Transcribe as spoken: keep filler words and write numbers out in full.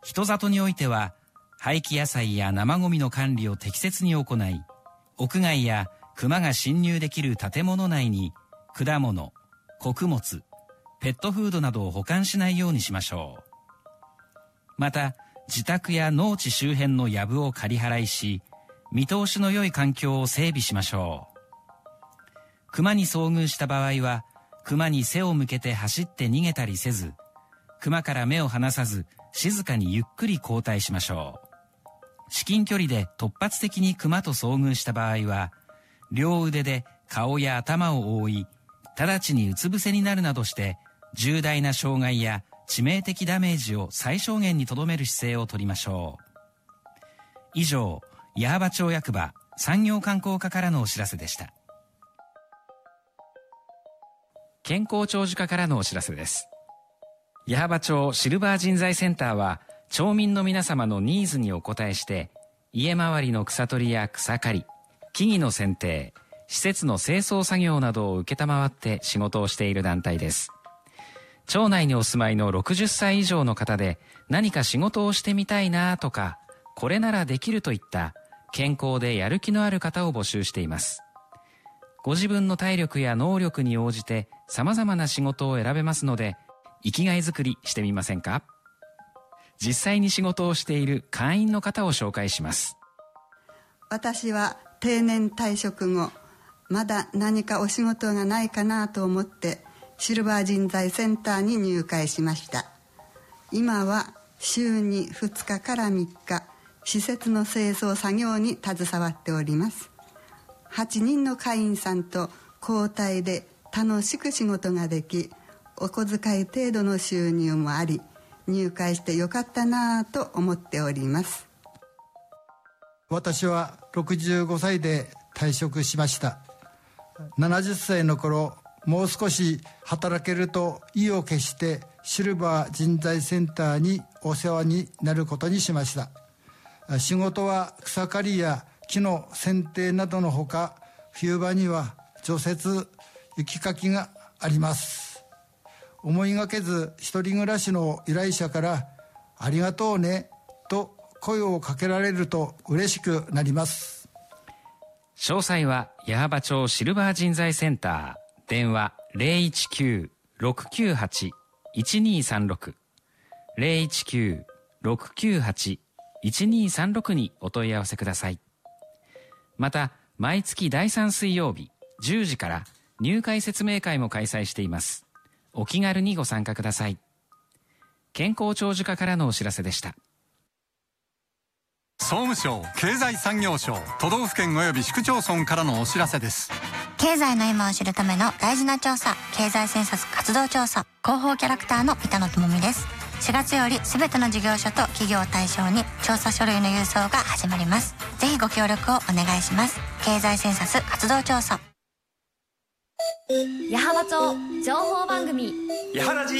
人里においては廃棄野菜や生ゴミの管理を適切に行い、屋外や熊が侵入できる建物内に果物、穀物、ペットフードなどを保管しないようにしましょう。また、自宅や農地周辺の藪を刈り払いし、見通しの良い環境を整備しましょう。熊に遭遇した場合は、熊に背を向けて走って逃げたりせず、熊から目を離さず、静かにゆっくり後退しましょう。至近距離で突発的に熊と遭遇した場合は、両腕で顔や頭を覆い、直ちにうつ伏せになるなどして、重大な障害や致命的ダメージを最小限にとどめる姿勢をとりましょう。以上、矢巾町役場産業観光課からのお知らせでした。健康長寿課からのお知らせです。矢巾町シルバー人材センターは、町民の皆様のニーズにお応えして、家周りの草取りや草刈り、木々の剪定、施設の清掃作業などを受けたまわって仕事をしている団体です。町内にお住まいのろくじゅっさい以上の方で、何か仕事をしてみたいなとか、これならできるといった健康でやる気のある方を募集しています。ご自分の体力や能力に応じて様々な仕事を選べますので、生きがい作りしてみませんか？実際に仕事をしている会員の方を紹介します。 私は定年退職後、まだ何かお仕事がないかなと思ってシルバー人材センターに入会しました。今は週にふつかからみっか、施設の清掃作業に携わっております。はちにんの会員さんと交代で楽しく仕事ができ、お小遣い程度の収入もあり、入会してよかったなぁと思っております。 私はろくじゅうごさいで退職しました。ななじゅっさいの頃、もう少し働けると意を決してシルバー人材センターにお世話になることにしました。仕事は草刈りや木の剪定などのほか、冬場には除雪、雪かきがあります。思いがけず一人暮らしの依頼者からありがとうねと声をかけられると嬉しくなります。 詳細は矢巾町シルバー人材センター、電話 ゼロいちきゅう ろくきゅうはち いちにさんろく ゼロいちきゅう ろくきゅうはち いちにさんろく にお問い合わせください。また、毎月だいさん水曜日じゅうじから入会説明会も開催しています。お気軽にご参加ください。健康長寿課からのお知らせでした。 総務省経済産業省都道府県及び市区町村からのお知らせです。 経済の今を知るための大事な調査、経済センサス活動調査、広報キャラクターの板野友美です。しがつよりすべての事業所と企業を対象に調査書類の郵送が始まります。ぜひご協力をお願いします。経済センサス活動調査。 矢巾町情報番組、 矢巾